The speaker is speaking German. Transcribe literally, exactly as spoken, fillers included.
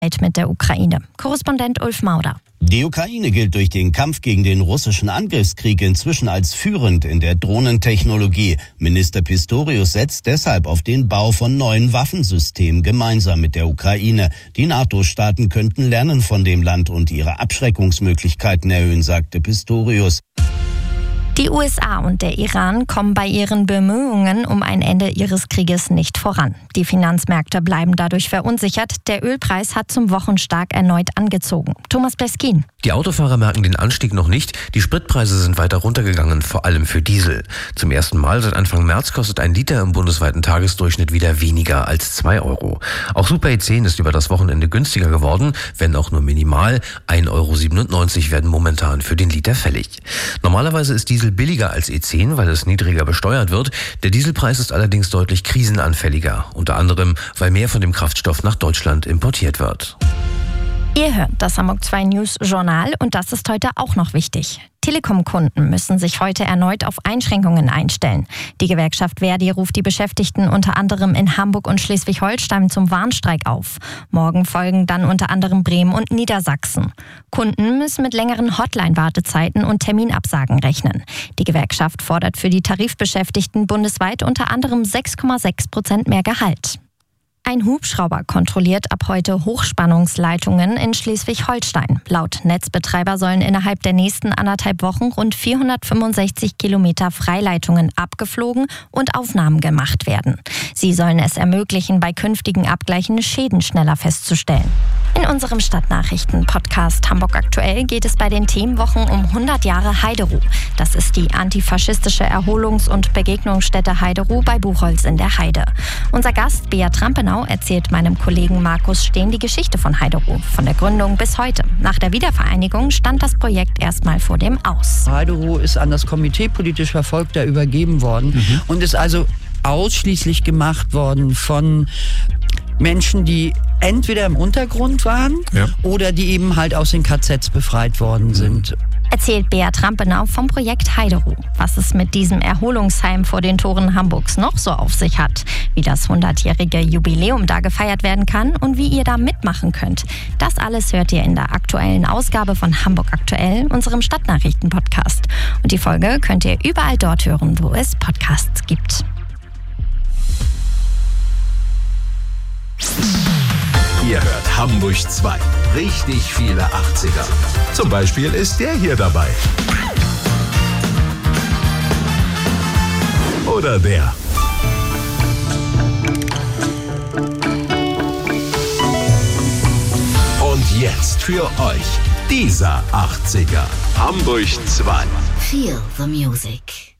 mit der Ukraine. Korrespondent Ulf Mauder. Die Ukraine gilt durch den Kampf gegen den russischen Angriffskrieg inzwischen als führend in der Drohnentechnologie. Minister Pistorius setzt deshalb auf den Bau von neuen Waffensystemen gemeinsam mit der Ukraine. Die NATO-Staaten könnten lernen von dem Land und ihre Abschreckungsmöglichkeiten erhöhen, sagte Pistorius. Die U S A und der Iran kommen bei ihren Bemühungen um ein Ende ihres Krieges nicht voran. Die Finanzmärkte bleiben dadurch verunsichert. Der Ölpreis hat zum Wochenstark erneut angezogen. Thomas Pleskin. Die Autofahrer merken den Anstieg noch nicht. Die Spritpreise sind weiter runtergegangen, vor allem für Diesel. Zum ersten Mal seit Anfang März kostet ein Liter im bundesweiten Tagesdurchschnitt wieder weniger als zwei Euro. Auch Super E zehn ist über das Wochenende günstiger geworden, wenn auch nur minimal. ein Euro siebenundneunzig werden momentan für den Liter fällig. Normalerweise ist Diesel billiger als E zehn, weil es niedriger besteuert wird. Der Dieselpreis ist allerdings deutlich krisenanfälliger. Unter anderem, weil mehr von dem Kraftstoff nach Deutschland importiert wird. Ihr hört das Hamburg zwei News Journal und das ist heute auch noch wichtig. Telekom-Kunden müssen sich heute erneut auf Einschränkungen einstellen. Die Gewerkschaft Verdi ruft die Beschäftigten unter anderem in Hamburg und Schleswig-Holstein zum Warnstreik auf. Morgen folgen dann unter anderem Bremen und Niedersachsen. Kunden müssen mit längeren Hotline-Wartezeiten und Terminabsagen rechnen. Die Gewerkschaft fordert für die Tarifbeschäftigten bundesweit unter anderem sechs Komma sechs Prozent mehr Gehalt. Ein Hubschrauber kontrolliert ab heute Hochspannungsleitungen in Schleswig-Holstein. Laut Netzbetreiber sollen innerhalb der nächsten anderthalb Wochen rund vierhundertfünfundsechzig Kilometer Freileitungen abgeflogen und Aufnahmen gemacht werden. Sie sollen es ermöglichen, bei künftigen Abgleichen Schäden schneller festzustellen. In unserem Stadtnachrichten-Podcast Hamburg aktuell geht es bei den Themenwochen um hundert Jahre Heideruh. Das ist die antifaschistische Erholungs- und Begegnungsstätte Heideruh bei Buchholz in der Heide. Unser Gast Bea Trampenau erzählt meinem Kollegen Markus Steen die Geschichte von Heideruh, von der Gründung bis heute. Nach der Wiedervereinigung stand das Projekt erstmal vor dem Aus. Heideruh ist an das Komitee politisch Verfolgter übergeben worden mhm. und ist also ausschließlich gemacht worden von Menschen, die entweder im Untergrund waren ja. oder die eben halt aus den K Zs befreit worden sind. Erzählt Bea Trampenau vom Projekt Heideruh. Was es mit diesem Erholungsheim vor den Toren Hamburgs noch so auf sich hat, wie das hundertjährige Jubiläum da gefeiert werden kann und wie ihr da mitmachen könnt. Das alles hört ihr in der aktuellen Ausgabe von Hamburg aktuell, unserem Stadtnachrichten-Podcast. Und die Folge könnt ihr überall dort hören, wo es Podcasts gibt. Ihr hört Hamburg zwei. Richtig viele achtziger. Zum Beispiel ist der hier dabei. Oder der. Und jetzt für euch dieser achtziger. Hamburg zwei. Feel the music.